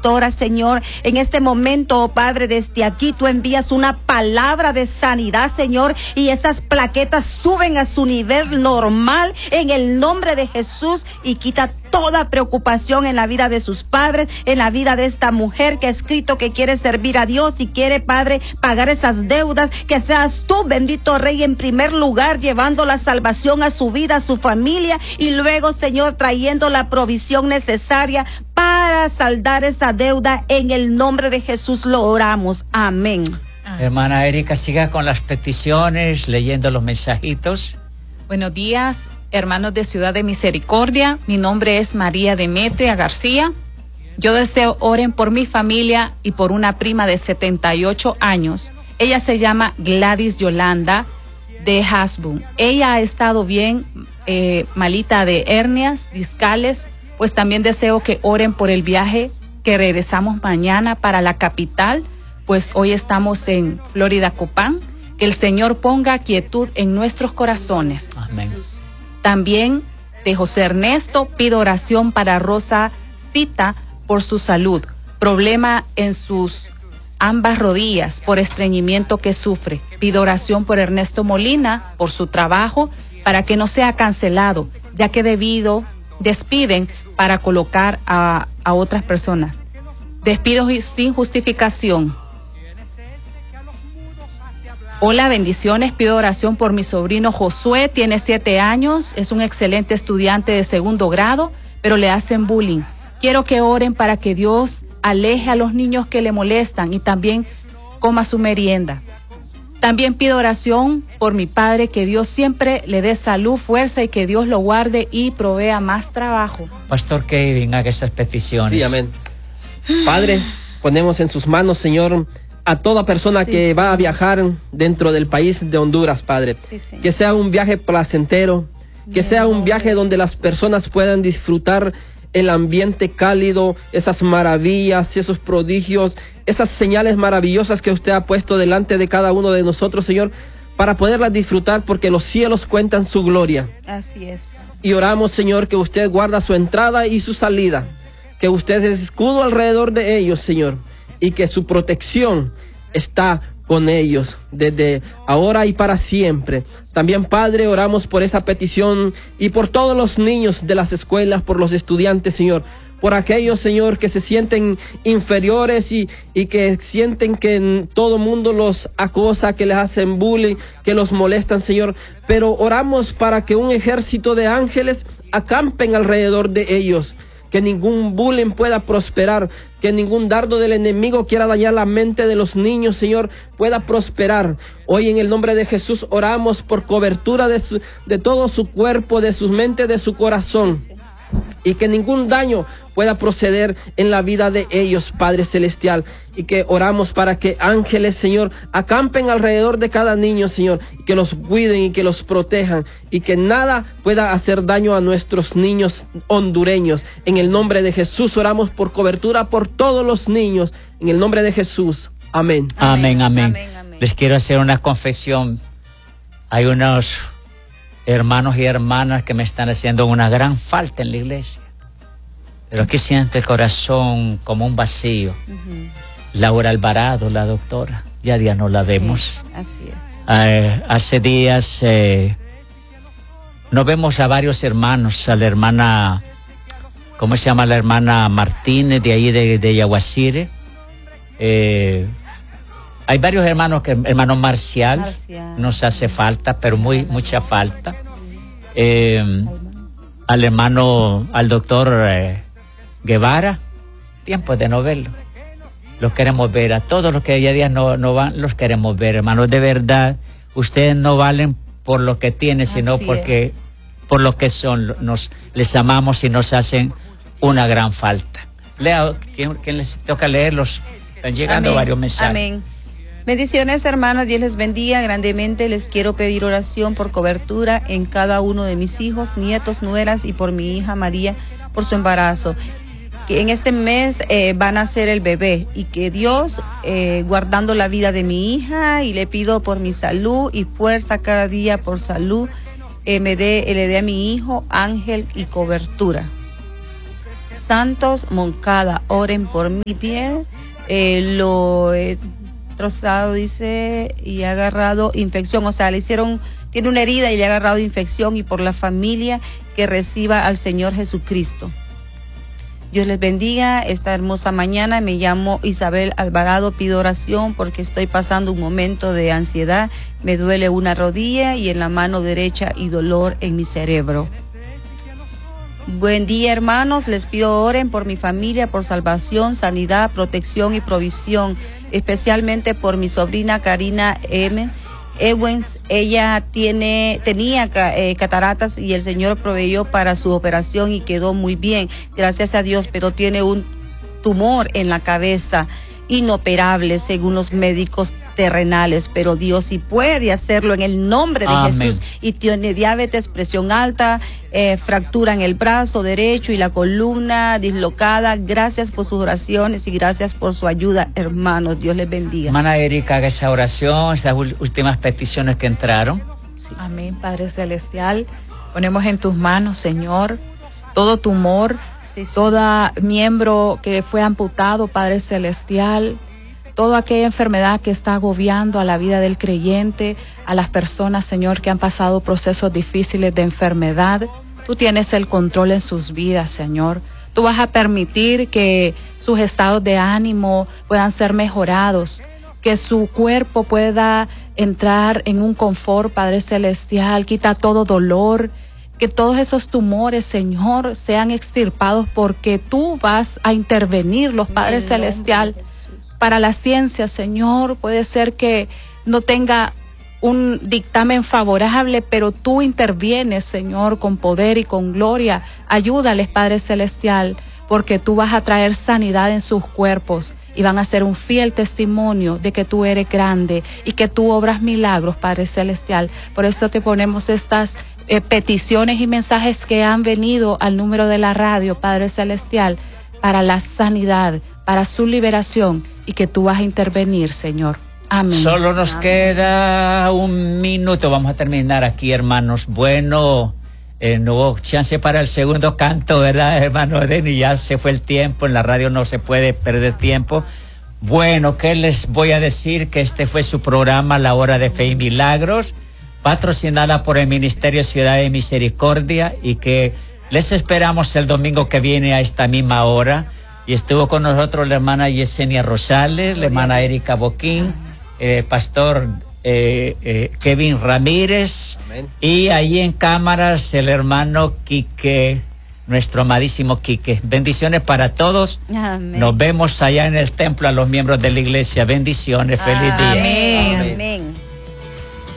doctora, Señor. En este momento, oh Padre, desde aquí tú envías una palabra de sanidad, Señor, y esas plaquetas suben a su nivel normal en el nombre de Jesús, y quita toda preocupación en la vida de sus padres, en la vida de esta mujer que ha escrito que quiere servir a Dios y quiere, Padre, pagar esas deudas. Que seas tú, bendito Rey, en primer lugar, llevando la salvación a su vida, a su familia, y luego, Señor, trayendo la provisión necesaria para saldar esa deuda. En el nombre de Jesús lo oramos. Amén. Hermana Erika, siga con las peticiones, leyendo los mensajitos. Buenos días, hermanos de Ciudad de Misericordia. Mi nombre es María Demetria García. Yo deseo oren por mi familia y por una prima de 78 años. Ella se llama Gladys Yolanda de Hasbun. Ella ha estado bien, malita de hernias discales. Pues también deseo que oren por el viaje que regresamos mañana para la capital. Pues hoy estamos en Florida Copán. Que el Señor ponga quietud en nuestros corazones. Amén. También de José Ernesto pido oración para Rosa Cita por su salud. Problema en sus ambas rodillas por estreñimiento que sufre. Pido oración por Ernesto Molina por su trabajo para que no sea cancelado, ya que despiden para colocar a otras personas. Despidos sin justificación. Hola, bendiciones. Pido oración por mi sobrino Josué, tiene 7 años, es un excelente estudiante de 2º grado, pero le hacen bullying. Quiero que oren para que Dios aleje a los niños que le molestan y también coma su merienda. También pido oración por mi padre, que Dios siempre le dé salud, fuerza y que Dios lo guarde y provea más trabajo. Pastor Kevin, haga estas peticiones. Sí, amén. Padre, ponemos en sus manos, Señor, a toda persona que va a viajar dentro del país de Honduras, Padre. Que sea un viaje placentero, que sea un viaje donde las personas puedan disfrutar el ambiente cálido, esas maravillas, esos prodigios, esas señales maravillosas que usted ha puesto delante de cada uno de nosotros, Señor, para poderlas disfrutar, porque los cielos cuentan su gloria. Así es. Y oramos, Señor, que usted guarda su entrada y su salida, que usted es escudo alrededor de ellos, Señor, y que su protección está con ellos desde ahora y para siempre. También, Padre, oramos por esa petición y por todos los niños de las escuelas, por los estudiantes, Señor, por aquellos, Señor, que se sienten inferiores y que sienten que todo mundo los acosa, que les hacen bullying, que los molestan, Señor. Pero oramos para que un ejército de ángeles acampen alrededor de ellos, que ningún bullying pueda prosperar, que ningún dardo del enemigo quiera dañar la mente de los niños, Señor, pueda prosperar. Hoy en el nombre de Jesús oramos por cobertura de todo su cuerpo, de su mente, de su corazón, y que ningún daño pueda proceder en la vida de ellos, Padre Celestial, y que oramos para que ángeles, Señor, acampen alrededor de cada niño, Señor, y que los cuiden y que los protejan, y que nada pueda hacer daño a nuestros niños hondureños. En el nombre de Jesús oramos por cobertura por todos los niños, en el nombre de Jesús. Amén. Amén, amén. Les quiero hacer una confesión. Hay unos hermanos y hermanas que me están haciendo una gran falta en la iglesia, pero aquí siente el corazón como un vacío. Laura Alvarado, la doctora, ya no la vemos. Sí, así es. Hace días nos vemos a varios hermanos, a la hermana, ¿cómo se llama? La hermana Martínez, de ahí de Yaguacire. Hay varios hermanos, hermano Marcial, nos hace falta, pero mucha falta. Al hermano, al doctor Guevara, tiempo de no verlo. Los queremos ver, a todos los que día no van, los queremos ver, hermanos. De verdad, ustedes no valen por lo que tienen, sino por lo que son. Les amamos y nos hacen una gran falta. Lea, ¿quién les toca leerlos? Están llegando varios mensajes. Amén. Bendiciones, hermanos, Dios les bendiga grandemente. Les quiero pedir oración por cobertura en cada uno de mis hijos, nietos, nueras y por mi hija María por su embarazo. Que en este mes van a ser el bebé y que Dios, guardando la vida de mi hija, y le pido por mi salud y fuerza cada día por salud, le dé a mi hijo ángel y cobertura. Santos Moncada, oren por mi pie. Lo he trozado, dice, y ha agarrado infección. O sea, le hicieron, tiene una herida y le ha agarrado infección, y por la familia que reciba al Señor Jesucristo. Dios les bendiga esta hermosa mañana. Me llamo Isabel Alvarado, pido oración porque estoy pasando un momento de ansiedad. Me duele una rodilla y en la mano derecha y dolor en mi cerebro. Buen día, hermanos. Les pido oren por mi familia, por salvación, sanidad, protección y provisión, especialmente por mi sobrina Karina M. Ewens. Ella tenía cataratas y el Señor proveyó para su operación y quedó muy bien, gracias a Dios, pero tiene un tumor en la cabeza inoperable según los médicos terrenales, pero Dios sí puede hacerlo en el nombre de Amén. Jesús. Y tiene diabetes, presión alta, fractura en el brazo derecho y la columna dislocada. Gracias por sus oraciones y gracias por su ayuda, hermanos. Dios les bendiga. Hermana Erika, haga esa oración, esas últimas peticiones que entraron. Sí. Amén, Padre Celestial. Ponemos en tus manos, Señor, todo tumor, Sí, sí. todo miembro que fue amputado, Padre Celestial, toda aquella enfermedad que está agobiando a la vida del creyente, a las personas, Señor, que han pasado procesos difíciles de enfermedad. Tú tienes el control en sus vidas, Señor. Tú vas a permitir que sus estados de ánimo puedan ser mejorados, que su cuerpo pueda entrar en un confort, Padre Celestial. Quita todo dolor, que todos esos tumores, Señor, sean extirpados, porque tú vas a intervenirlos, Padre Celestial. Para la ciencia, Señor, puede ser que no tenga un dictamen favorable, pero tú intervienes, Señor, con poder y con gloria. Ayúdales, Padre Celestial, porque tú vas a traer sanidad en sus cuerpos y van a ser un fiel testimonio de que tú eres grande y que tú obras milagros, Padre Celestial. Por eso te ponemos estas peticiones y mensajes que han venido al número de la radio, Padre Celestial, para la sanidad, para su liberación, y que tú vas a intervenir, Señor. Amén. Solo nos queda un minuto, vamos a terminar aquí, hermanos. Bueno, no hubo chance para el segundo canto, ¿verdad, hermano Denny? Ya se fue el tiempo, en la radio no se puede perder tiempo. Bueno, ¿qué les voy a decir? Que este fue su programa, La Hora de Fe y Milagros, patrocinada por el Ministerio Ciudad de Misericordia, y que les esperamos el domingo que viene a esta misma hora. Y estuvo con nosotros la hermana Yesenia Rosales, la hermana Erika Boquín, pastor Kevin Ramírez. Amén. Y ahí en cámaras el hermano Quique, nuestro amadísimo Quique. Bendiciones para todos. Amén. Nos vemos allá en el templo, a los miembros de la iglesia. Bendiciones, feliz día. Amén.